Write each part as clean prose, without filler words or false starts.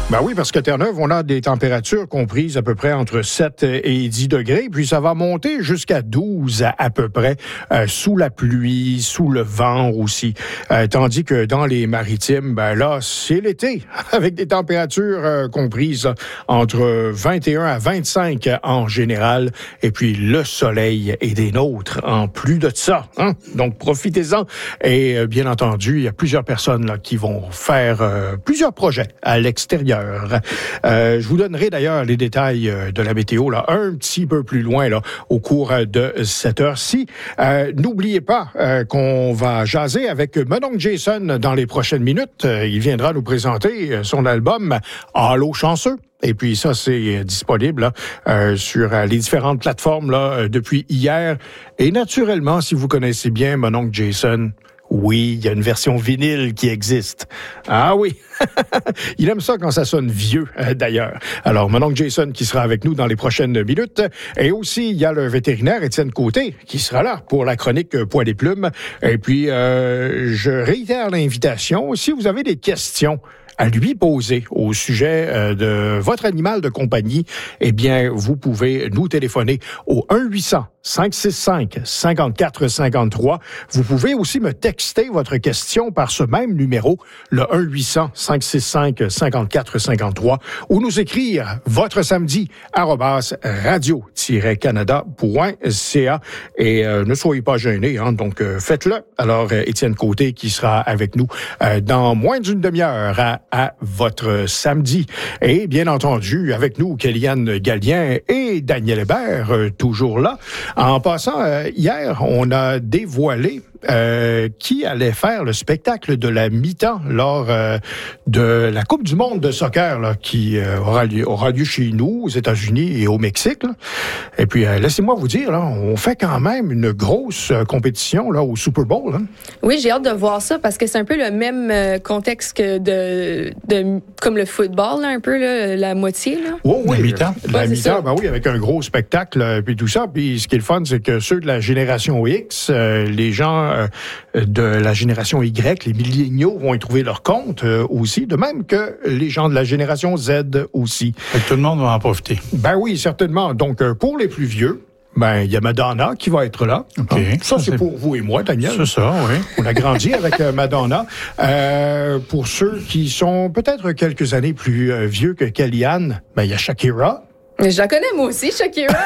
Ben oui, parce que Terre-Neuve, on a des températures comprises à peu près entre 7 et 10 degrés, puis ça va monter jusqu'à 12 à peu près, sous la pluie, sous le vent aussi. Tandis que dans les maritimes, ben là, c'est l'été, avec des températures comprises entre 21 à 25 en général, et puis le soleil est des nôtres en plus de ça. Hein? Donc, profitez-en. Et bien entendu, il y a plusieurs personnes là, qui vont faire plusieurs projets à l'extérieur. Je vous donnerai d'ailleurs les détails de la météo là, un petit peu plus loin là, au cours de cette heure-ci. N'oubliez pas qu'on va jaser avec mon oncle Jason dans les prochaines minutes. Il viendra nous présenter son album « Allô chanceux ». Et puis ça, c'est disponible là, sur les différentes plateformes là, depuis hier. Et naturellement, si vous connaissez bien mon oncle Jason, oui, il y a une version vinyle qui existe. Ah oui, il aime ça quand ça sonne vieux, d'ailleurs. Alors, mon oncle Jason qui sera avec nous dans les prochaines minutes. Et aussi, il y a le vétérinaire Étienne Côté qui sera là pour la chronique Poil et Plumes. Et puis, je réitère l'invitation. Si vous avez des questions à lui poser au sujet de votre animal de compagnie, eh bien, vous pouvez nous téléphoner au 1-800-565-5453. Vous pouvez aussi me texter votre question par ce même numéro, le 1-800-565-5453, ou nous écrire votre samedi @radio-canada.ca. Et ne soyez pas gênés, hein, donc faites-le. Alors, Étienne Côté qui sera avec nous dans moins d'une demi-heure à votre samedi. Et bien entendu, avec nous, Kéliane Gallien et Daniel Hébert, toujours là. En passant, hier, on a dévoilé qui allait faire le spectacle de la mi-temps lors de la Coupe du monde de soccer là, qui aura lieu chez nous, aux États-Unis et au Mexique. Là. Et puis, laissez-moi vous dire, là, on fait quand même une grosse compétition là, au Super Bowl. Hein. Oui, j'ai hâte de voir ça parce que c'est un peu le même contexte que comme le football, là, un peu, là, la moitié. Là. Oh, oui, la mi-temps. La mi-temps, ben oui, avec un gros spectacle puis tout ça. Puis ce qui est le fun, c'est que ceux de la génération X, les gens de la génération Y, les milléniaux vont y trouver leur compte aussi, de même que les gens de la génération Z aussi. Fait que tout le monde va en profiter. Ben oui, certainement. Donc, pour les plus vieux, ben il y a Madonna qui va être là. Okay. Ça, c'est pour vous et moi, Daniel. C'est ça, oui. On a grandi avec Madonna. Pour ceux qui sont peut-être quelques années plus vieux que Kellyanne, ben il y a Shakira. Je la connais, moi aussi, Shakira.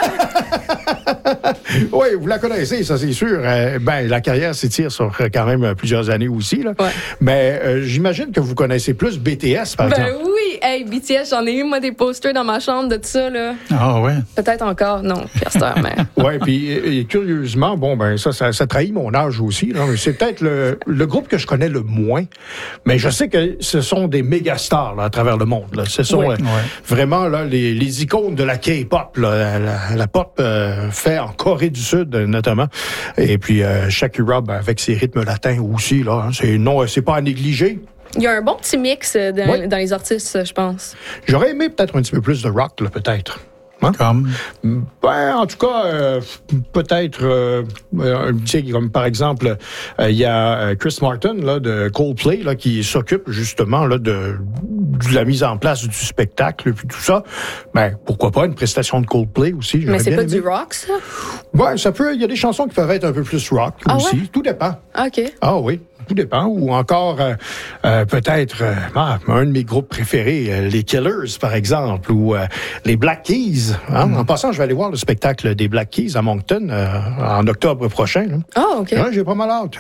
Oui, vous la connaissez, ça c'est sûr. La carrière s'étire sur quand même plusieurs années aussi. Là. Ouais. Mais j'imagine que vous connaissez plus BTS, par exemple. Oui. Hey, BTS, j'en ai eu, moi, des posters dans ma chambre de tout ça, là. Ah, ouais. Peut-être encore, non, Pierre, mais... Oui, puis curieusement, ça trahit mon âge aussi. Là. C'est peut-être le groupe que je connais le moins, mais je sais que ce sont des méga stars là, à travers le monde. Là. Ce sont vraiment là, les icônes de la K-pop, là, la pop fait en Corée du Sud, notamment. Et puis, Shakira, avec ses rythmes latins aussi, là, hein, c'est pas à négliger. Il y a un bon petit mix dans les artistes, je pense. J'aurais aimé peut-être un petit peu plus de rock, là, peut-être. Hein? Comme? En tout cas, peut-être, comme par exemple, il y a Chris Martin là, de Coldplay là, qui s'occupe justement là, de la mise en place du spectacle puis tout ça. Pourquoi pas une prestation de Coldplay aussi. Mais c'est pas du rock, ça? Ça peut. Il y a des chansons qui peuvent être un peu plus rock aussi. Ouais? Tout dépend. OK. Ah oui. Tout dépend. Ou encore, peut-être, un de mes groupes préférés, les Killers, par exemple, ou les Black Keys. Hein? En passant, je vais aller voir le spectacle des Black Keys à Moncton en octobre prochain. OK. Ouais, j'ai pas mal hâte.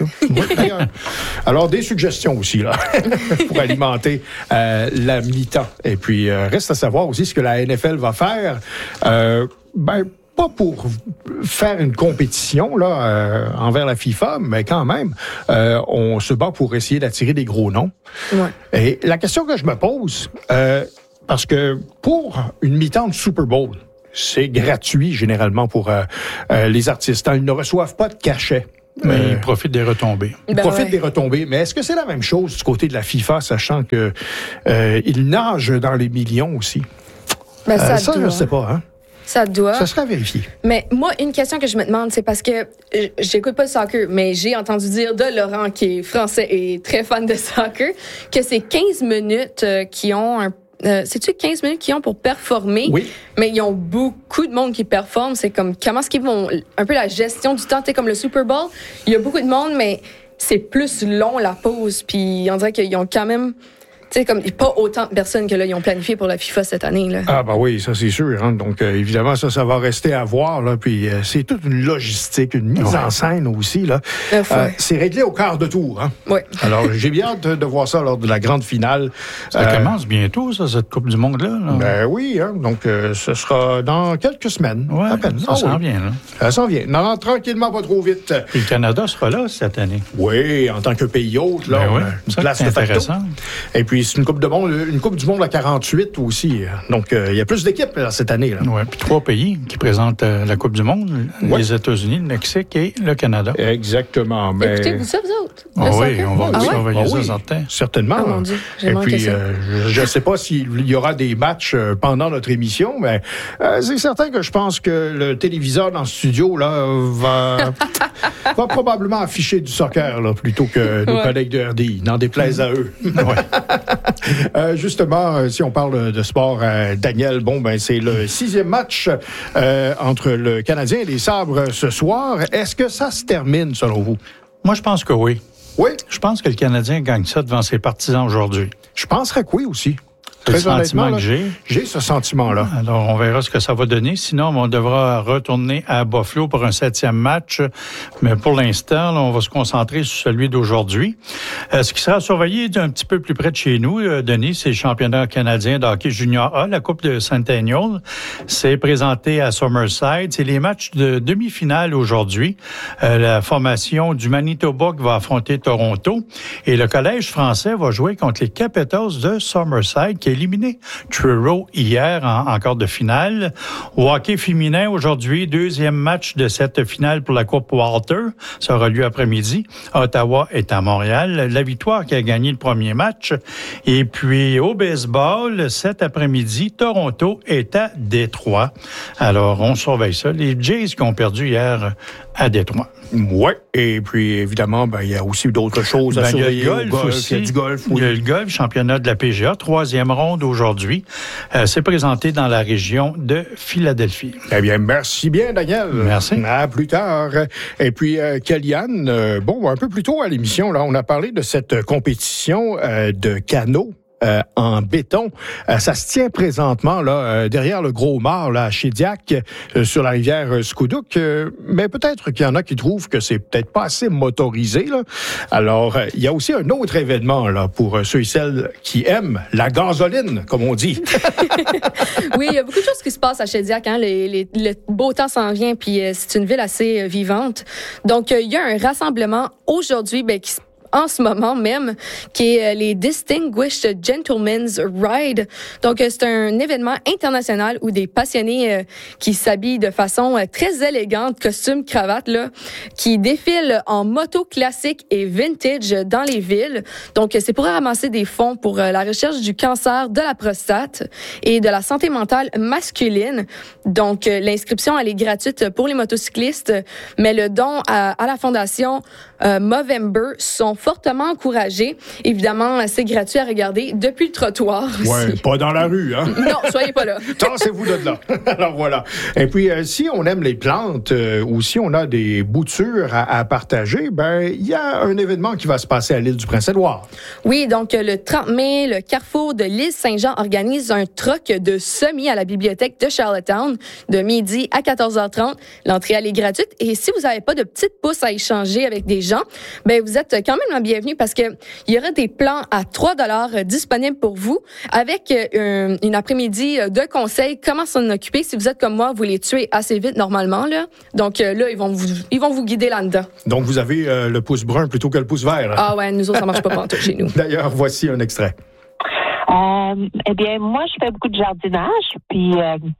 Alors, des suggestions aussi, là, pour alimenter la mi-temps. Et puis, reste à savoir aussi ce que la NFL va faire. Pas pour faire une compétition là envers la FIFA, mais quand même, on se bat pour essayer d'attirer des gros noms. Ouais. Et la question que je me pose, parce que pour une mi-temps de Super Bowl, c'est gratuit généralement pour les artistes. Ils ne reçoivent pas de cachet. Mais ils profitent des retombées. Ils profitent des retombées. Mais est-ce que c'est la même chose du côté de la FIFA, sachant que ils nagent dans les millions aussi? Ça, je ne sais pas, hein? Ça doit. Ça serait à vérifier. Mais moi, une question que je me demande, c'est parce que j'écoute pas le soccer, mais j'ai entendu dire de Laurent, qui est français et très fan de soccer, que c'est 15 minutes qui ont c'est-tu 15 minutes qu'ils ont pour performer? Oui. Mais ils ont beaucoup de monde qui performe. C'est comme, comment est-ce qu'ils vont... Un peu la gestion du temps, comme le Super Bowl. Il y a beaucoup de monde, mais c'est plus long, la pause. Puis on dirait qu'ils ont quand même... Tu sais, comme pas autant de personnes que là, ils ont planifié pour la FIFA cette année. Là. Ah, ben oui, ça, c'est sûr. Hein? Donc, évidemment, ça va rester à voir. Là. Puis, c'est toute une logistique, une mise en scène aussi. Là. C'est réglé au quart de tour. Hein? Oui. Alors, j'ai bien hâte de voir ça lors de la grande finale. Ça commence bientôt, ça, cette Coupe du Monde-là. Là. Ben oui. Hein? Donc, ce sera dans quelques semaines. Ouais, à peine. Ça s'en vient. Là. Ça s'en vient. Non, tranquillement, pas trop vite. Et le Canada sera là cette année. Oui, en tant que pays hôte. Là, ben oui, une ça, place c'est de facto. intéressant. Et puis, c'est une Coupe du Monde à 48 aussi. Donc, il y a plus d'équipes là, cette année. Oui, puis 3 pays qui présentent la Coupe du Monde, les États-Unis, le Mexique et le Canada. Exactement. Mais... Écoutez-vous ça, vous autres? Oui, on va surveiller ça, certain. Certainement. Oh mon Dieu, j'ai et manqué puis, ça. je ne sais pas s'il y aura des matchs pendant notre émission, mais c'est certain que je pense que le téléviseur dans le studio là, va probablement afficher du soccer là, plutôt que nos collègues de RDI, n'en déplaise à eux. Justement, si on parle de sport, Daniel, c'est le 6e match entre le Canadien et les Sabres ce soir. Est-ce que ça se termine, selon vous? Moi, je pense que oui. Oui? Je pense que le Canadien gagne ça devant ses partisans aujourd'hui. Je penserais que oui aussi. C'est le Très honnêtement, sentiment que j'ai ce sentiment-là. Alors, on verra ce que ça va donner. Sinon, on devra retourner à Buffalo pour un 7e match. Mais pour l'instant, là, on va se concentrer sur celui d'aujourd'hui. Ce qui sera surveillé d'un petit peu plus près de chez nous, Denis, c'est le championnat canadien de hockey junior A, la Coupe de Centennial. C'est présenté à Summerside. C'est les matchs de demi-finale aujourd'hui. La formation du Manitoba qui va affronter Toronto. Et le Collège français va jouer contre les Capitals de Summerside, qui est éliminé Truro hier en quart de finale. Au hockey féminin, aujourd'hui, 2e match de cette finale pour la Coupe Walter. Ça aura lieu après-midi. Ottawa est à Montréal. La Victoire qui a gagné le premier match. Et puis, au baseball, cet après-midi, Toronto est à Détroit. Alors, on surveille ça. Les Jays qui ont perdu hier à Détroit. Oui, et puis évidemment, il y a aussi d'autres choses à surveiller. Il y a le golf aussi. Il y a du golf, oui. Il y a le golf, championnat de la PGA, 3e ronde aujourd'hui. C'est présenté dans la région de Philadelphie. Eh bien, merci bien, Daniel. Merci. À plus tard. Et puis, Kellyanne, un peu plus tôt à l'émission, là, on a parlé de cette compétition de canot. En béton. Ça se tient présentement là derrière le Gros Mare là, à Shediac, sur la rivière Scoudouc. Mais peut-être qu'il y en a qui trouvent que c'est peut-être pas assez motorisé. Là. Alors, il y a aussi un autre événement là pour ceux et celles qui aiment la gasoline, comme on dit. Oui, il y a beaucoup de choses qui se passent à Shediac. Hein? Le beau temps s'en vient, puis c'est une ville assez vivante. Donc, il y a un rassemblement aujourd'hui qui se en ce moment même, qui est les Distinguished Gentlemen's Ride. Donc, c'est un événement international où des passionnés qui s'habillent de façon très élégante, costume, cravate, là, qui défilent en moto classique et vintage dans les villes. Donc, c'est pour ramasser des fonds pour la recherche du cancer de la prostate et de la santé mentale masculine. Donc, l'inscription, elle est gratuite pour les motocyclistes, mais le don à la fondation Movember sont fortement encouragés. Évidemment, c'est gratuit à regarder depuis le trottoir. Ouais, pas dans la rue, hein? Non, soyez pas là. Tassez-vous de là. Alors voilà. Et puis, si on aime les plantes ou si on a des boutures à partager, il y a un événement qui va se passer à l'île du Prince-Édouard. Oui, donc le 30 mai, le Carrefour de l'île Saint-Jean organise un troc de semis à la bibliothèque de Charlottetown de midi à 14h30. L'entrée, elle est gratuite. Et si vous n'avez pas de petites pousses à échanger avec des gens, vous êtes quand même la bienvenue parce que il y aura des plans à 3$ disponibles pour vous avec une après-midi de conseils comment s'en occuper. Si vous êtes comme moi, vous les tuez assez vite normalement là. Donc là, ils vont vous guider là-dedans. Donc vous avez le pouce brun plutôt que le pouce vert. Ah ouais, nous autres ça marche pas pantoute chez nous. D'ailleurs, voici un extrait. Eh bien, moi, je fais beaucoup de jardinage, puis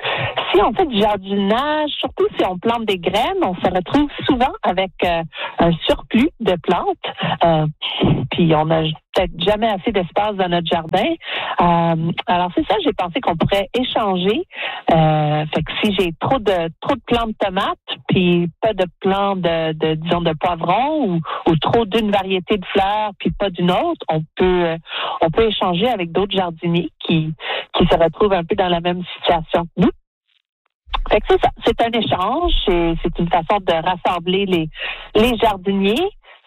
si on fait du jardinage, surtout si on plante des graines, on se retrouve souvent avec un surplus de plantes. Puis on n'a peut-être jamais assez d'espace dans notre jardin. Alors c'est ça, j'ai pensé qu'on pourrait échanger. Fait que si j'ai trop de plantes de tomates, puis pas de plants disons de poivrons ou trop d'une variété de fleurs, puis pas d'une autre, on peut échanger avec d'autres jardiniers qui se retrouvent un peu dans la même situation que nous. Fait que c'est ça, c'est un échange, c'est une façon de rassembler les jardiniers.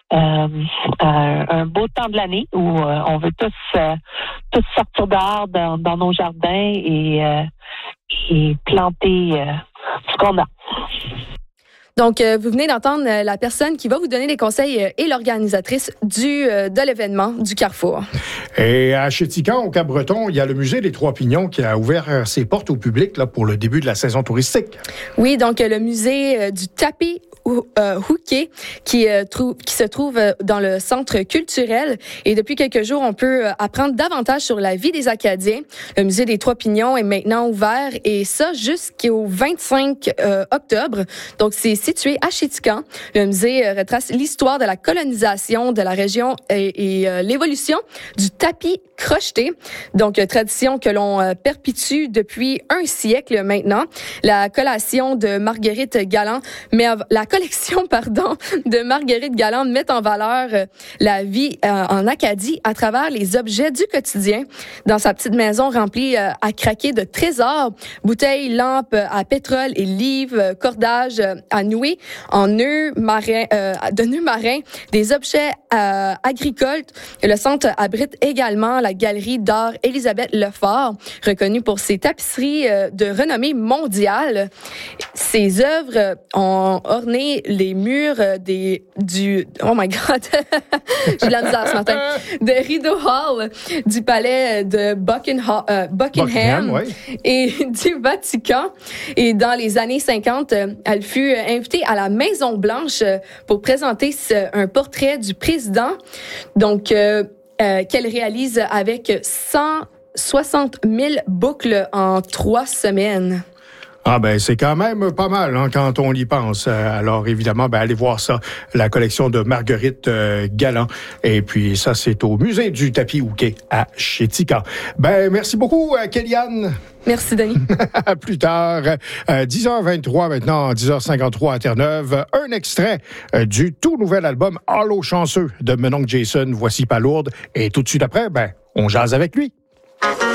Un beau temps de l'année où on veut tous sortir dehors dans nos jardins et planter ce qu'on a. Donc, vous venez d'entendre la personne qui va vous donner les conseils et l'organisatrice de l'événement du Carrefour. Et à Chéticamp, au Cap-Breton, il y a le musée des Trois Pignons qui a ouvert ses portes au public là, pour le début de la saison touristique. Oui, donc le musée du tapis hooké qui se trouve dans le centre culturel. Et depuis quelques jours, on peut apprendre davantage sur la vie des Acadiens. Le musée des Trois Pignons est maintenant ouvert et ça jusqu'au 25 octobre. Donc, c'est situé à Chéticamp. Le musée retrace l'histoire de la colonisation de la région et l'évolution du tapis crocheté. Donc, tradition que l'on perpétue depuis un siècle maintenant. La collection de Marguerite Galland de Marguerite Galland met en valeur la vie en Acadie à travers les objets du quotidien. Dans sa petite maison remplie à craquer de trésors, bouteilles, lampes à pétrole et livres, cordages à nouer en nœuds marins, des objets agricoles. Le centre abrite également la galerie d'art Élisabeth Lefort, reconnue pour ses tapisseries de renommée mondiale. Ses œuvres ont orné les murs oh my God, j'ai de la misère ce matin, de Rideau Hall, du palais de Buckingham ouais. Et du Vatican. Et dans les années 50, elle fut invitée à la Maison Blanche pour présenter un portrait du président, donc qu'elle réalise avec 160 000 boucles en 3 semaines. Ah ben c'est quand même pas mal hein, quand on y pense. Alors évidemment, allez voir ça, la collection de Marguerite Galland. Et puis ça, c'est au musée du tapis hooké à Chéticamp. Merci beaucoup, Kéliane. Merci, Denis. À plus tard, 10h23 maintenant, 10h53 à Terre-Neuve. Un extrait du tout nouvel album Allô chanceux de mon oncle Jason. Voici Palourde. Et tout de suite après, on jase avec lui.